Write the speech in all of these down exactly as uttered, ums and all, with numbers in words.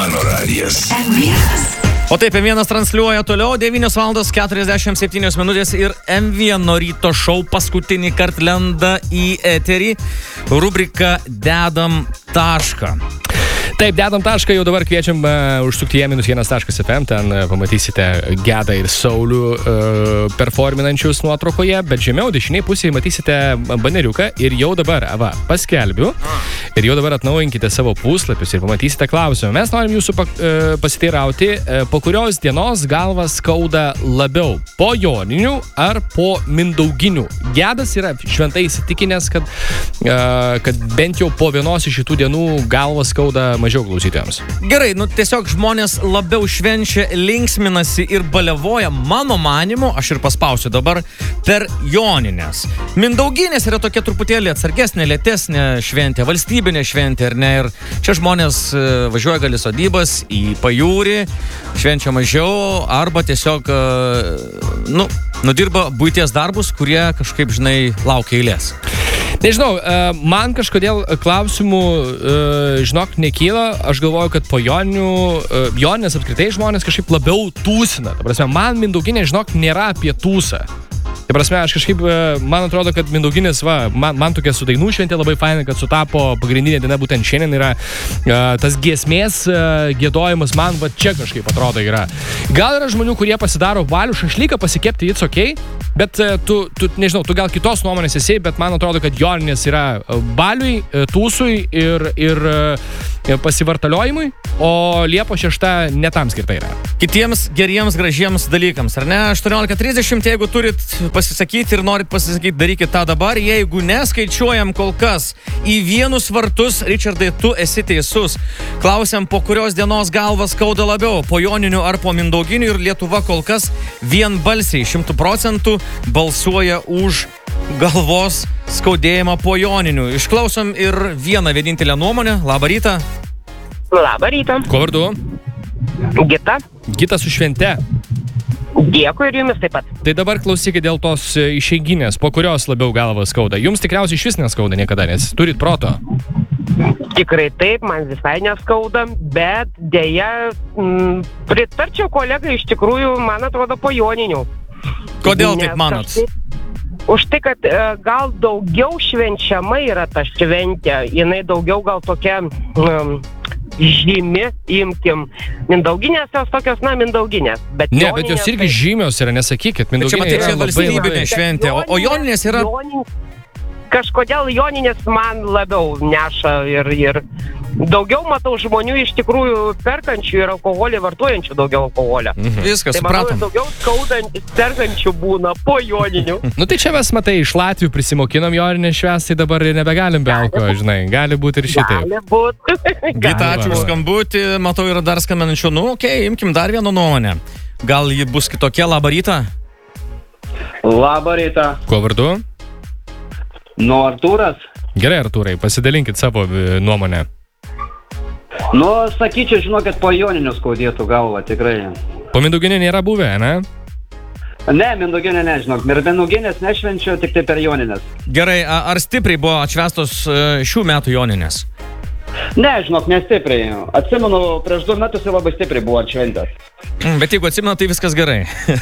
Mano radijas. M vienas. O taip, M vienas transliuoja toliau, devynios valandos keturiasdešimt septynios minutės ir M vieno ryto šou paskutinį kartą lenda į eterį. Rubrika Dedam tašką. Taip, dedam tašką, jau dabar kviečiam uh, užsukti į minus vienas taškas ef em, ten uh, pamatysite Gedą ir Saulių uh, performinančius nuotraukoje, bet žemiau dešiniai pusėje matysite baneriuką ir jau dabar, va, paskelbiu, ir jau dabar atnaujinkite savo puslapius ir pamatysite klausimą. Mes norim jūsų pa, uh, pasiteirauti, uh, po kurios dienos galva skauda labiau, po joninių ar po mindauginių. Gedas yra šventai įsitikinęs, kad, uh, kad bent jau po vienos iš šitų dienų galva skauda mažiau klausytojams. Gerai, nu tiesiog žmonės labiau švenčia, linksminasi ir balevoja, mano manimu, aš ir paspausiu dabar, per joninės. Mindauginės yra tokia truputėlį atsargesnė, lėtesnė šventė, valstybinė šventė, ar ne? Ir čia žmonės važiuoja gali sodybas į pajūrį, švenčia mažiau, arba tiesiog, nu, nudirba buities darbus, kurie kažkaip, žinai, laukia eilės. Nežinau, man kažkodėl klausimų, žinok, nekyla. Aš galvoju, kad po joninių, joninės apskritai žmonės kažkaip labiau tūsina. Ta prasme, man mindauginė, žinok, nėra apie tūsą. Ta prasme, aš kažkaip, man atrodo, kad mindauginės, va, man, man tokia su dainų šventė labai faina, kad sutapo pagrindinė diena būtent šiandien yra uh, tas giesmės uh, giedojimas, man va čia kažkaip atrodo yra. Gal yra žmonių, kurie pasidaro balių šašlyką pasikepti, it's ok, bet uh, tu, tu, nežinau, tu gal kitos nuomonės esi, bet man atrodo, kad joninės yra baliui, tūsui ir, ir uh, pasivartaliojimui, o Liepos šešta ne tam skirta yra. Kitiems geriems, gražiems dalykams, ar ne? aštuoniolika trisdešimt, jeigu turit pasisakyti ir norit pasisakyti, darykit tą dabar. Jeigu neskaičiuojam kol kas į vienus vartus, Richardai, tu esi teisus. Klausiam, po kurios dienos galvas skauda labiau, po joninių ar po mindauginių, ir Lietuva kol kas vienbalsiai šimtų procentų balsuoja už galvos skaudėjimą po joninių. Išklausom ir vieną vienintelę nuomonę. Labą rytą. Labą rytą. Kuo vardu? Gita. Gita su švente. Dėkui ir jumis taip pat. Tai dabar klausykit dėl tos išeiginės, po kurios labiau galva skauda. Jums tikriausiai iš vis neskauda niekada, nes turit proto. Tikrai taip, man visai neskauda, bet dėja m, pritarčiau kolegai, iš tikrųjų, man atrodo, po joninių. Kodėl Nes taip manot? Kažkaip, už tai, kad e, gal daugiau švenčiama yra ta šventė, jinai daugiau gal tokia um, žymi, imkim. Mindauginės jos tokios, na, mindauginės. Bet ne, bet jos irgi tai... žymios yra, nesakykit. Bet čia matai, čia valstybinė labai... šventė, o, o joninės yra... Jonin... Kažkodėl joninės man labiau neša ir, ir daugiau matau žmonių iš tikrųjų perkančių ir alkoholį vartojančių daugiau alkoholio. Mhm. Viskas, tai supratom. Tai manau, daugiau skaudant, sergančių būna po joninių. Nu tai čia mes, matai, iš Latvijų prisimokinom joninę švęsti, tai dabar nebegalim be alko, žinai. Gali būti ir šitaip. Gali būti. Gita, ačiū už skambutį. Matau, yra dar skambinančių. Nu, okei, okay, imkim dar vieną nuomonę. Gal ji bus kitokia. Labą rytą. Labą rytą. Kuo vardu? Nu, Artūras. Gerai, Artūrai, pasidalinkit savo nuomonę. Nu, sakyčiau, žinokit, po joninių skaudėtų galvą, tikrai. Po mindauginė nėra buvę, ne? Ne, mindauginė nežinok. Mindauginės nešvenčiu, tik tai per joninės. Gerai, ar stipriai buvo atšvęstos šių metų joninės? Ne, žinok, nestipriai. Atsimenu, prieš du metus jau labai stipriai buvo atšventęs. Mm, bet jeigu atsimenu, tai viskas gerai.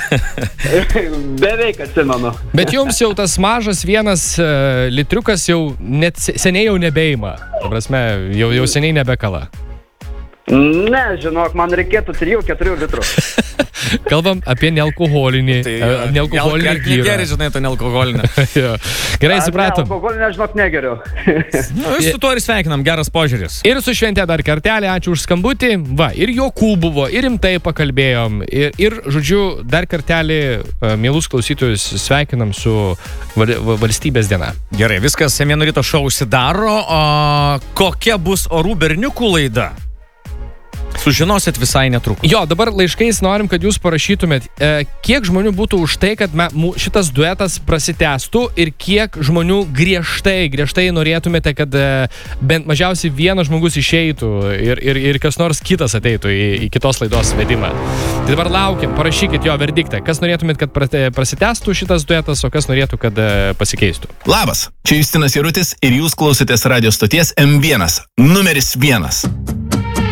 Beveik atsimenu. Bet jums jau tas mažas vienas uh, litriukas jau net seniai jau nebeima. Ta prasme, jau, jau seniai nebekala. Ne, žinok, man reikėtų trijų keturių litrų. Kalbam apie nealkoholinį, tai, uh, nealkoholinį gyrą. Gerai, žinai, to nealkoholinę. Gerai, supratom. Ne, alkoholinę, žinok, negeriu. Nu, su tuo ir sveikinam, geras požiūris. Ir su šventė dar kartelį, ačiū už skambutį. Va, ir juokų buvo, ir rimtai pakalbėjom. Ir, ir žodžiu, dar kartelį, mielus klausytojus, sveikinam su val, valstybės diena. Gerai, viskas, M vieno ryto šou užsidaro. O kokia bus orų berniukų laida? Sužinosit visai netrukus. Jo, dabar laiškais norim, kad jūs parašytumėt, e, kiek žmonių būtų už tai, kad me, mū, šitas duetas prasitęstų ir kiek žmonių griežtai, griežtai norėtumėte, kad e, bent mažiausiai vienas žmogus išeitų ir, ir, ir kas nors kitas ateitų į, į kitos laidos vedimą. Tai dabar laukiam, parašykit jo verdiktą, kas norėtumėt, kad prasitęstų šitas duetas, o kas norėtų, kad e, pasikeistų. Labas, čia Justinas Jarutis ir jūs klausotės radio stoties M vienas, numeris vienas.